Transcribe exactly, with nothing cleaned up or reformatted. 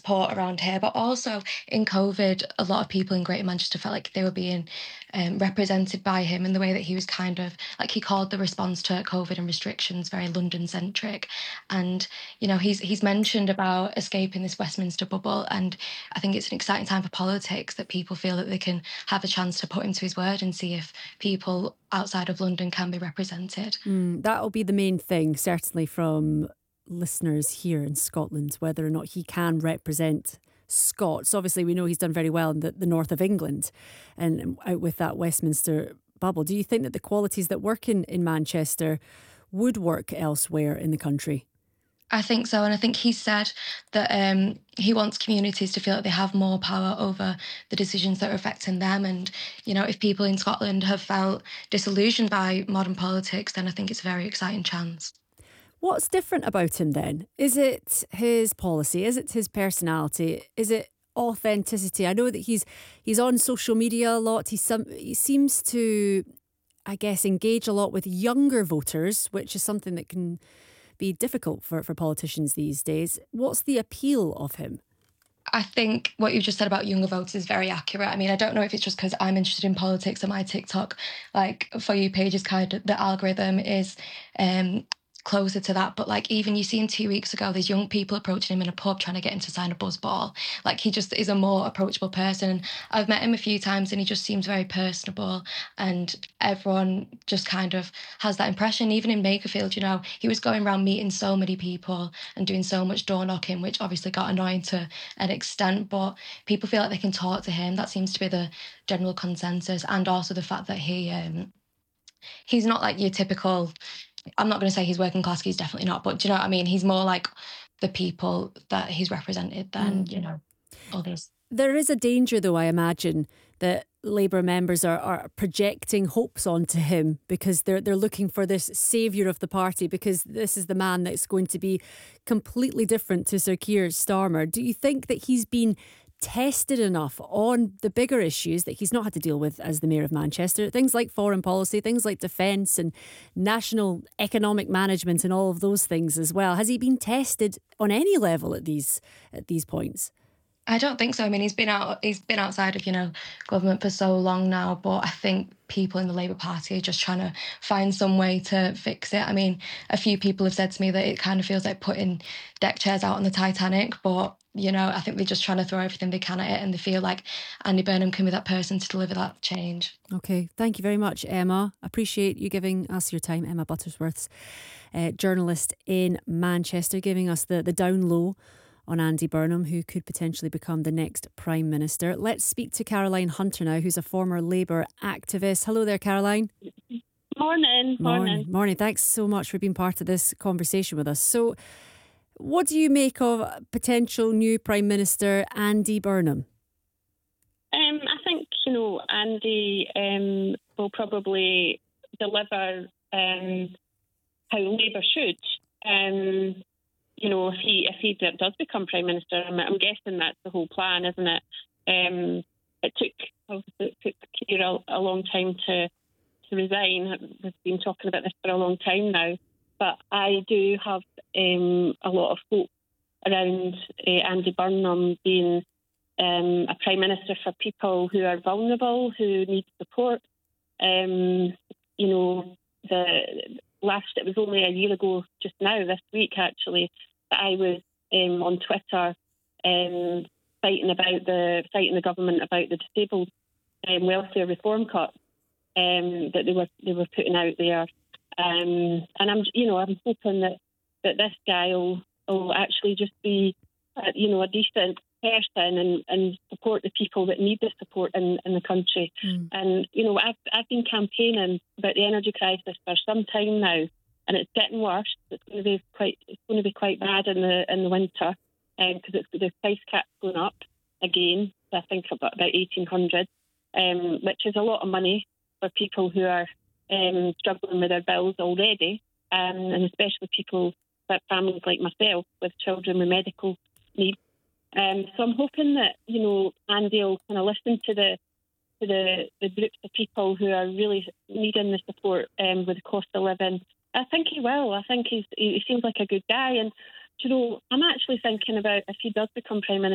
support around here. But also in COVID, a lot of people in Greater Manchester felt like they were being um, represented by him in the way that he was kind of, like he called the response to COVID and restrictions very London-centric. And, you know, he's he's mentioned about escaping this Westminster bubble. And I think it's an exciting time for politics that people feel that they can have a chance to put him to his word and see if people outside of London can be represented. Mm, that'll be the main thing, certainly from listeners here in Scotland, whether or not he can represent Scots. Obviously, we know he's done very well in the, the north of England and out with that Westminster bubble. Do you think that the qualities that work in, in Manchester would work elsewhere in the country? I think so. And I think he said that um, he wants communities to feel that they have more power over the decisions that are affecting them. And, you know, if people in Scotland have felt disillusioned by modern politics, then I think it's a very exciting chance. What's different about him then? Is it his policy? Is it his personality? Is it authenticity? I know that he's he's on social media a lot. He's some, he seems to, I guess, engage a lot with younger voters, which is something that can be difficult for, for politicians these days. What's the appeal of him? I think what you've just said about younger voters is very accurate. I mean, I don't know if it's just because I'm interested in politics and my TikTok, like, For You page is kind of, the algorithm is um, closer to that. But, like, even you seen two weeks ago, there's young people approaching him in a pub trying to get him to sign a buzz ball. Like, he just is a more approachable person. And I've met him a few times and he just seems very personable. And everyone just kind of has that impression. Even in Makerfield, you know, he was going around meeting so many people and doing so much door knocking, which obviously got annoying to an extent. But people feel like they can talk to him. That seems to be the general consensus. And also the fact that he um, he's not like your typical... I'm not going to say he's working class, he's definitely not, but do you know what I mean? He's more like the people that he's represented than, mm. you know, others. There is a danger, though, I imagine, that Labour members are, are projecting hopes onto him because they're they're looking for this saviour of the party, because this is the man that's going to be completely different to Sir Keir Starmer. Do you think that he's been tested enough on the bigger issues that he's not had to deal with as the Mayor of Manchester, things like foreign policy, things like defence and national economic management and all of those things as well? Has he been tested on any level at these at these points? I don't think so. I mean, he's been out he's been outside of, you know, government for so long now, but I think people in the Labour Party are just trying to find some way to fix it. I mean, a few people have said to me that it kind of feels like putting deck chairs out on the Titanic, but you know, I think they're just trying to throw everything they can at it, and they feel like Andy Burnham can be that person to deliver that change. Okay, thank you very much, Emma. Appreciate you giving us your time. Emma Buttersworth's uh, journalist in Manchester, giving us the, the down low on Andy Burnham, who could potentially become the next Prime Minister. Let's speak to Caroline Hunter now, who's a former Labour activist. Hello there, Caroline. Morning. Morning. Morning. Morning. Thanks so much for being part of this conversation with us. So, what do you make of potential new Prime Minister Andy Burnham? Um, I think, you know, Andy um, will probably deliver um, how Labour should. Um, you know, if he if he does become Prime Minister, I'm, I'm guessing that's the whole plan, isn't it? Um, it took obviously it took Keir a, a long time to to resign. We've been talking about this for a long time now. But I do have um, a lot of hope around uh, Andy Burnham being um, a Prime Minister for people who are vulnerable, who need support. Um, you know, the last, it was only a year ago just now, this week actually, that I was um, on Twitter um, fighting about the fighting the government about the disabled um, welfare reform cut um, that they were they were putting out there. Um, and I'm, you know, I'm hoping that, that this guy will, will actually just be, uh, you know, a decent person and, and support the people that need the support in, in the country. Mm. And you know, I've I've been campaigning about the energy crisis for some time now, and it's getting worse. It's going to be quite it's going to be quite bad in the in the winter, because um, it's the price cap's going up again. I think about about eighteen hundred, um, which is a lot of money for people who are Um, struggling with their bills already, um, and especially people, like families like myself, with children with medical needs. Um, so I'm hoping that, you know, Andy will kind of listen to the to the, the groups of people who are really needing the support um, with the cost of living. I think he will. I think he's, he seems like a good guy. And, you know, I'm actually thinking about if he does become Prime Minister,